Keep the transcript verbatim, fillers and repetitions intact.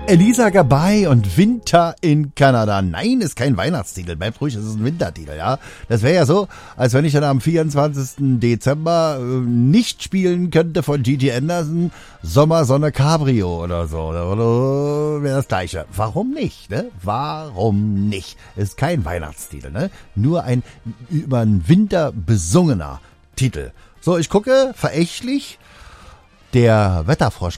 Elisa Gabay und Winter in Kanada. Nein, ist kein Weihnachtstitel. Bleibt ruhig, es ist ein Wintertitel, ja. Das wäre ja so, als wenn ich dann am vierundzwanzigsten Dezember äh, nicht spielen könnte von Gigi Anderson Sommer, Sonne, Cabrio oder so. Oder wäre das Gleiche. Warum nicht, ne? Warum nicht? Ist kein Weihnachtstitel, ne? Nur ein über den Winter besungener Titel. So, ich gucke verächtlich. Der Wetterfrosch